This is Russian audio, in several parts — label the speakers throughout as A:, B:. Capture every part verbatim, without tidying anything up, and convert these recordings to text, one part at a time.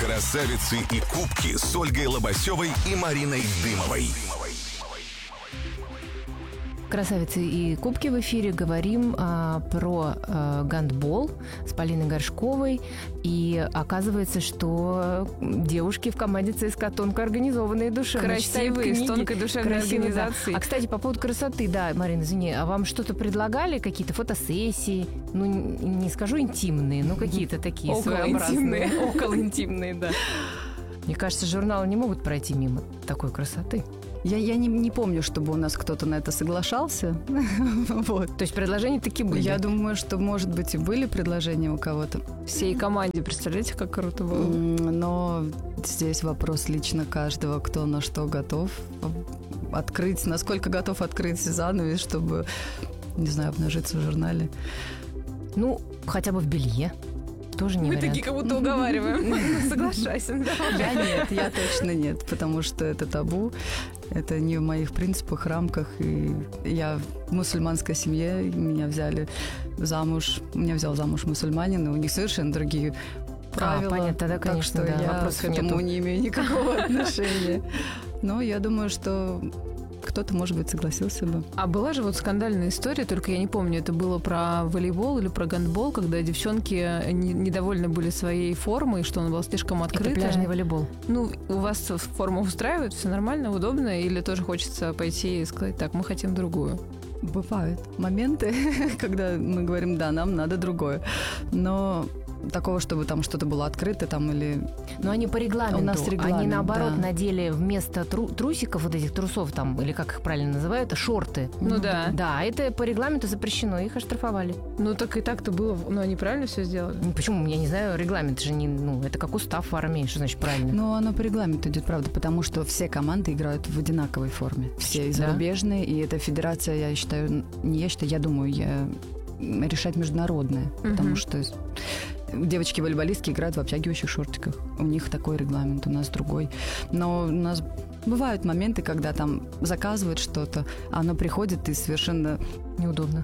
A: Красавицы и кубки с Ольгой Лобасевой и Мариной Дымовой.
B: Красавицы и кубки в эфире. Говорим а, про а, гандбол с Полиной Горшковой. И оказывается, что девушки в команде ЦСКА тонко организованные душевно.
C: Красивые, с тонкой душевной
B: Красивые,
C: организацией.
B: да. А, кстати, по поводу красоты, да, Марина, извини, а вам что-то предлагали? Какие-то фотосессии? Ну, не скажу интимные, но какие-то такие своеобразные.
C: Околоинтимные, да.
B: Мне кажется, журналы не могут пройти мимо такой красоты.
D: Я, я не, не помню, чтобы у нас кто-то на это соглашался. Вот.
B: То есть предложения таки были?
D: Я думаю, что, может быть, и были предложения у кого-то.
C: Всей команде, представляете, как круто было?
D: Но здесь вопрос лично каждого, кто на что готов открыть, насколько готов открыть занавес, чтобы, не знаю, обнажиться в журнале.
B: Ну, хотя бы в белье. Тоже не
C: Мы
B: вариант.
C: такие как будто уговариваем. Соглашайся.
D: Я нет, я точно нет, потому что это табу. Это не в моих принципах, рамках. И я в мусульманской семье, меня взяли замуж, меня взял замуж мусульманин, и у них совершенно другие правила.
B: А, понятно, да, конечно,
D: так что
B: да,
D: я к этому
B: нету.
D: не имею никакого отношения. Но я думаю, что кто-то, может быть, согласился бы.
C: А была же вот скандальная история, только я не помню, это было про волейбол или про гандбол, когда девчонки не- недовольны были своей формой, что она была слишком открытая.
B: Это пляжный волейбол.
C: Ну, у вас форма устраивает, все нормально, удобно, или тоже хочется пойти и сказать, так, мы хотим другую?
D: Бывают моменты, когда мы говорим, да, нам надо другое. Но такого, чтобы там что-то было открыто там или...
B: Но они по регламенту.
D: У нас регламент,
B: Они, наоборот,
D: да.
B: надели вместо тру- трусиков, вот этих трусов там, или как их правильно называют, шорты.
C: Ну да.
B: Да, это по регламенту запрещено, их оштрафовали.
C: Ну, так и так-то было, ну, они правильно все сделали?
B: Ну, почему? Я не знаю, регламент же не... Ну, это как устав в армии, что значит правильно?
D: Ну, оно по регламенту идет, правда, потому что все команды играют в одинаковой форме. Все и
B: Да.
D: зарубежные, и эта федерация, я считаю, не я считаю, я думаю, я решать международная, потому что девочки-волейболистки играют в обтягивающих шортиках. У них такой регламент, у нас другой. Но у нас бывают моменты, когда там заказывают что-то, а оно приходит и совершенно
B: Неудобно.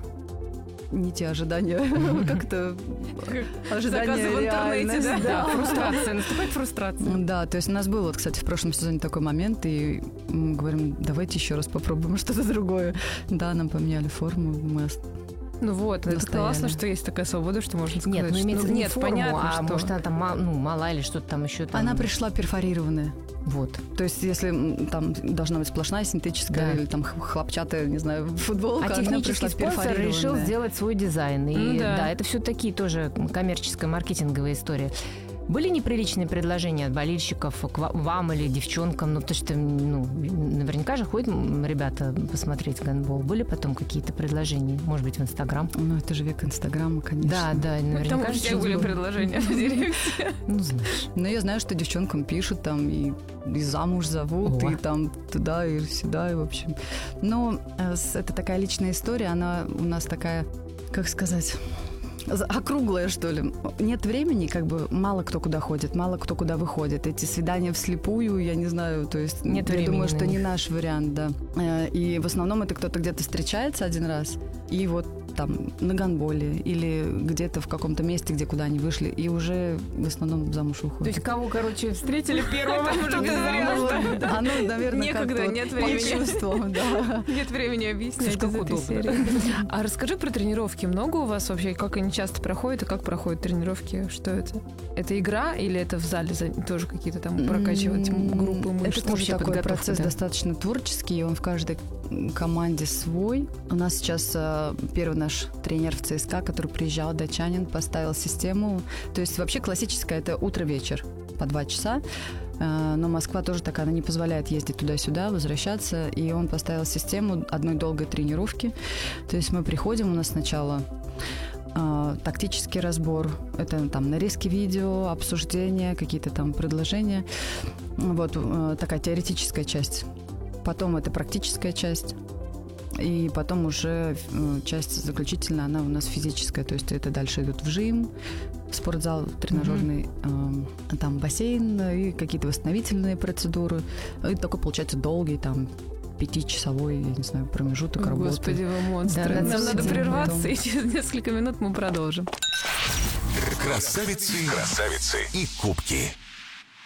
D: не те ожидания, как-то ожидания
C: Заказы в интернете,
D: реальность,
C: да.
B: Фрустрация, наступает фрустрация.
D: Да, то есть у нас был, вот, кстати, в прошлом сезоне такой момент, и мы говорим, давайте еще раз попробуем что-то другое. Да, нам поменяли форму, мы
C: Ну вот, это
D: Настояли.
C: классно, что есть такая свобода, что можно сказать.
B: Нет, ну
C: что-
B: имеется в виду не
C: нет,
B: форму,
C: понятно,
B: а
C: что...
B: может она там ма- ну, мала или что-то там еще там.
D: Она пришла перфорированная.
B: Вот.
D: То есть, если м, там должна быть сплошная синтетическая
B: Да.
D: или там х- хлопчатая, не знаю, футболка,
B: А
D: она
B: технический
D: пришла
B: спонсор решил
D: перфорированная.
B: сделать свой дизайн. И
C: Ну
B: да.
C: да.
B: это все такие тоже коммерческая, маркетинговая история. Были неприличные предложения от болельщиков к ва- вам или девчонкам? Ну, потому что, ну, наверняка же ходят м, ребята посмотреть гандбол. Были потом какие-то предложения? Может быть, в Инстаграм?
D: Ну, это же век Инстаграма, конечно.
B: Да, да,
C: Там
B: наверняка
C: у
B: же
C: всех
B: что-то
C: были
B: было.
C: предложения в директе.
B: Ну, знаешь.
D: Но я знаю, что девчонкам пишут там и, и замуж зовут,
B: О.
D: и там туда, и сюда, и в общем. Но э, с- это такая личная история, она у нас такая, как сказать... за- округлая, что ли. Нет времени, как бы мало кто куда ходит, мало кто куда выходит. Эти свидания вслепую, я не знаю, то есть
B: Нет
D: я
B: времени
D: думаю,
B: на
D: что не
B: них.
D: наш вариант, да. Э, И в основном это кто-то где-то встречается один раз, и вот там на гандболе или где-то в каком-то месте, где куда они вышли, и уже в основном замуж
C: То
D: уходят.
C: есть кого, короче, встретили первого, что ты
D: Да,
C: зря,
D: ну,
C: что ли?
D: да, ну, наверное,
C: Некогда,
D: как-то
C: нет
D: по
C: времени.
D: чувствам, да.
C: Нет времени объяснять
B: Слушай,
C: из
B: как
C: этой
B: удобно.
C: серии. А расскажи про тренировки. Много у вас вообще? Как они часто проходят и как проходят тренировки? Что это? Это игра или это в зале за- тоже какие-то там прокачивать
D: М,
C: группы мышц?
D: Это тоже
B: Вообще
D: такой
B: подготовка,
D: процесс
B: да.
D: достаточно творческий, и он в каждой команде свой. У нас сейчас э, первый наш тренер в ЦСКА, который приезжал, датчанин, поставил систему. То есть вообще классическая это утро-вечер по два часа. Э, Но Москва тоже такая, она не позволяет ездить туда-сюда, возвращаться. И он поставил систему одной долгой тренировки. То есть мы приходим, у нас сначала э, тактический разбор, это там нарезки видео, обсуждения, какие-то там предложения. Вот э, такая теоретическая часть. Потом это практическая часть. И потом уже э, часть заключительная, она у нас физическая. То есть это дальше идут в жим, в спортзал тренажерный, э, там бассейн и какие-то восстановительные процедуры. И такой получается долгий там пятичасовой, я не знаю, промежуток работы.
C: Господи, вы монстры.
B: Да,
C: Нам
B: надо
C: надо
D: сидеть
C: прерваться,
D: потом.
C: и через несколько минут мы продолжим.
A: Красавицы, красавицы и кубки.